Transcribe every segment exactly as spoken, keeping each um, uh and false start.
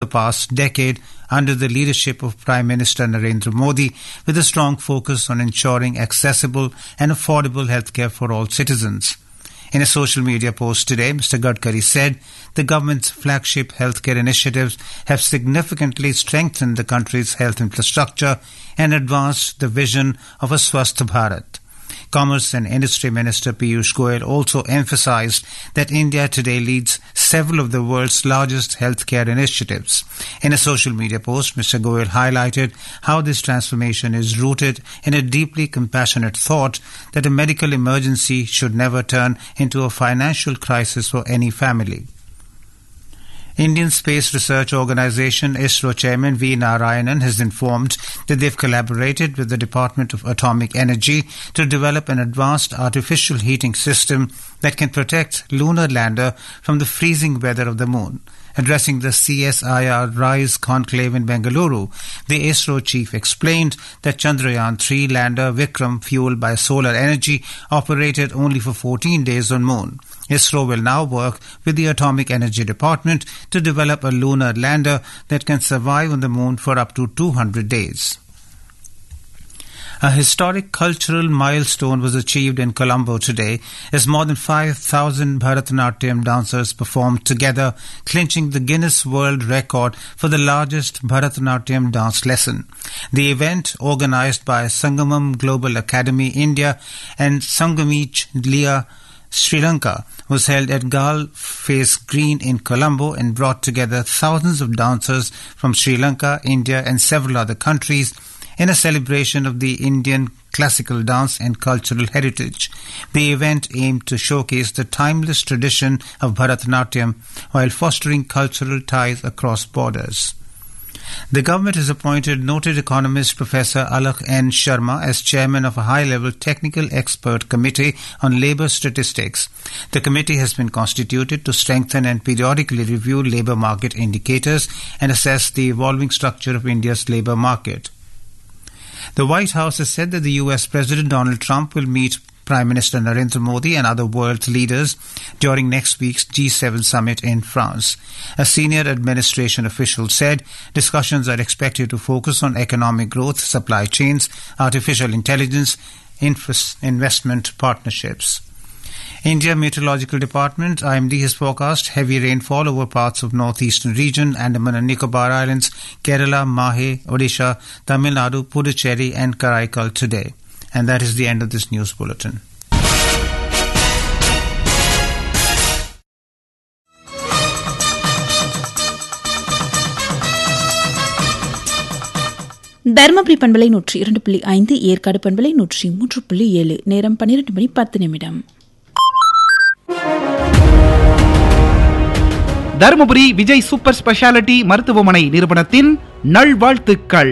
past decade under the leadership of Prime Minister Narendra Modi, with a strong focus on ensuring accessible and affordable healthcare for all citizens. In a social media post today, Mister Gadkari said the government's flagship healthcare initiatives have significantly strengthened the country's health infrastructure and advanced the vision of a Swasth Bharat. Commerce and Industry Minister Piyush Goyal also emphasized that India today leads several of the world's largest healthcare initiatives. In a social media post, Mister Goyal highlighted how this transformation is rooted in a deeply compassionate thought that a medical emergency should never turn into a financial crisis for any family. Indian Space Research Organisation ISRO Chairman V. Narayanan has informed that they've collaborated with the Department of Atomic Energy to develop an advanced artificial heating system that can protect lunar lander from the freezing weather of the moon. Addressing the C S I R RISE conclave in Bengaluru, the ISRO chief explained that Chandrayaan three lander Vikram, fueled by solar energy, operated only for fourteen days on moon. ISRO will now work with the Atomic Energy Department to develop a lunar lander that can survive on the moon for up to two hundred days. A historic cultural milestone was achieved in Colombo today as more than five thousand Bharatanatyam dancers performed together, clinching the Guinness World Record for the largest Bharatanatyam dance lesson. The event, organized by Sangamam Global Academy India and Sangamich Lia Sri Lanka, was held at Gal Face Green in Colombo and brought together thousands of dancers from Sri Lanka, India and several other countries in a celebration of the Indian classical dance and cultural heritage. The event aimed to showcase the timeless tradition of Bharatanatyam while fostering cultural ties across borders. The government has appointed noted economist Professor Alakh N. Sharma as chairman of a high-level technical expert committee on labour statistics. The committee has been constituted to strengthen and periodically review labour market indicators and assess the evolving structure of India's labour market. The White House has said that the U S President Donald Trump will meet Prime Minister Narendra Modi and other world leaders during next week's G seven summit in France. A senior administration official said discussions are expected to focus on economic growth, supply chains, artificial intelligence, investment partnerships. India Meteorological Department I M D has forecast heavy rainfall over parts of northeastern region, Andaman and Nicobar Islands, Kerala, Mahe, Odisha, Tamil Nadu, Puducherry and Karaikal today. And that is the end of this news bulletin. Dharmapuri பண்பலை நூற்றி இரண்டு புள்ளி ஐந்து, ஏற்காடு பண்பலை நூற்றி மூன்று புள்ளி ஏழு. நேரம் பன்னிரண்டு மணி பத்து நிமிடம். தர்மபுரி விஜய் சூப்பர் ஸ்பெஷாலிட்டி மருத்துவமனை நிறுவனத்தின் நல்வாழ்த்துக்கள்.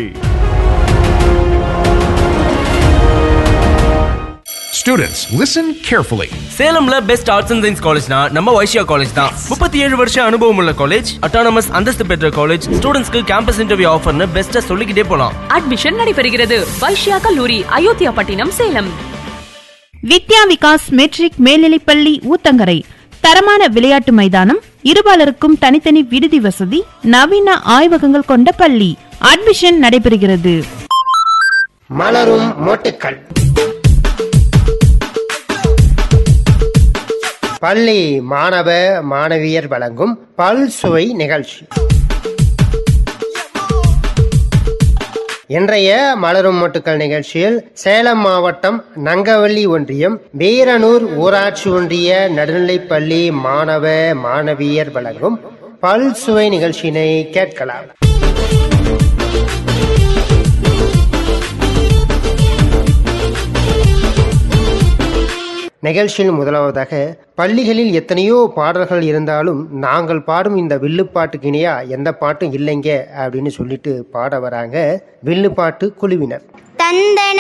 Students, listen carefully. சேலம்ல best arts and science காலேஜ்னா நம்ம வைஷ்யா காலேஜ் தான். முப்பத்தி ஏழு வருஷம் அனுபவம் உள்ள காலேஜ், அட்டானமஸ் அந்தஸ்து பெற்ற காலேஜ், ஸ்டூடெண்ட்ஸ்க்கு கேம்பஸ் இன்டர்வியூ ஆஃபர்னு பெஸ்ட்டா சொல்லிக்கிட்டே போலாம். அட்மிஷன் நடைபெறுகிறது. வைஷ்யா கல்லூரி, அயோத்தியா பட்டினம், சேலம். வித்யா விகாஸ் மெட்ரிக் மேல்நிலைப்பள்ளி ஊத்தங்கரை. தரமான விளையாட்டு மைதானம், இருபாலருக்கும் தனித்தனி விடுதி வசதி, நவீன ஆய்வகங்கள் கொண்ட பள்ளி. அட்மிஷன் நடைபெறுகிறது. மலரும் மொட்டுக்கள். பள்ளி மாணவ மாணவியர் வழங்கும் பல் சுவை நிகழ்ச்சி. இன்றைய மலரும் மொட்டுக்கள் நிகழ்ச்சியில் சேலம் மாவட்டம் நங்கவள்ளி ஒன்றியம் வீரனூர் ஊராட்சி ஒன்றிய நடுநிலைப்பள்ளி மாணவ மாணவியர் வழங்கும் பல் சுவை நிகழ்ச்சியினை கேட்கலாம். நிகழ்ச்சியில் முதலாவதாக, பள்ளிகளில் எத்தனையோ பாடல்கள் இருந்தாலும் நாங்கள் பாடும் இந்த வில்லுப்பாட்டுக்கு இணையா எந்த பாட்டும் இல்லைங்க அப்படின்னு சொல்லிட்டு பாட வராங்க வில்லுப்பாட்டு குழுவினர்.